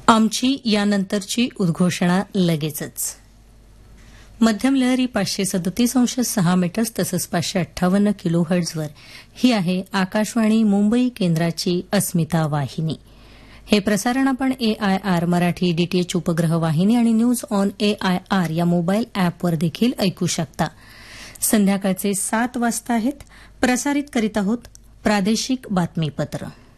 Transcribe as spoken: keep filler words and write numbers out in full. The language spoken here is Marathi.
आमची यानंतरची उद्घोषणा लगेचच. मध्यम लहरी पाचशे सदतीस अंश सहा मीटर्स तसंच पाचशे अठ्ठावन्न किलो हर्ट्झवर ही आहे आकाशवाणी मुंबई केंद्राची अस्मिता वाहिनी. हे प्रसारण आपण एआयआर मराठी डीटीएच उपग्रह वाहिनी आणि न्यूज ऑन एआयआर या मोबाईल अॅपवर देखील ऐकू शकता. संध्याकाळचे सात वाजता आहेत. प्रसारित करीत आहोत प्रादेशिक बातमीपत्र.